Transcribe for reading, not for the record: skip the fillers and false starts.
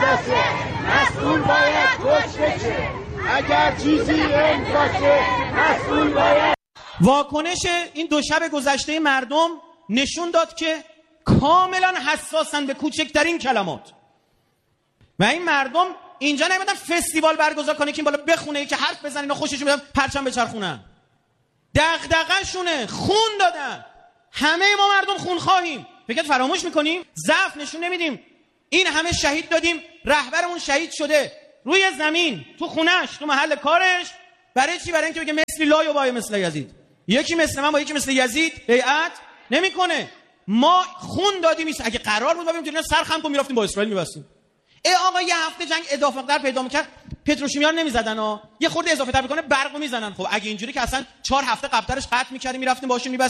باشه مسئول باید کشته شه. اگر چیزی امضاشه مسئول باید. واکنش این دو شب گذشته مردم نشون داد که کاملا حساسن به کوچکترین کلمات و این مردم اینجا نمیدن فستیوال برگزار کنه که این بالا بخونه که حرف بزنن اینا خوششون میاد پرچم بچرخونن. دغدغه‌شونه خون دادن. همه ما مردم خون خواهیم. فکر فراموش میکنیم؟ ضعف نشون نمیدیم. این همه شهید دادیم، رهبرمون شهید شده روی زمین تو خونش تو محل کارش. برای چی؟ برای اینکه بگه مثل لا یبای مثل یزید. یکی مثل من با یکی مثل یزید بیعت نمیکنه. ما خون دادیم. اگه قرار بود ببینیم دنیا سر خم کنیم میرفتیم با اسرائیل میبستیم. آقا یه هفته جنگ اضافه تر پیدا میکرد پتروشیمیان نمیزدن ها، یه خورده اضافه تر میکنه برقو میزنن. خب اگه اینجوری که اصلا 4 هفته قبلش قطع میکردیم میرفتیم باشون میبستیم.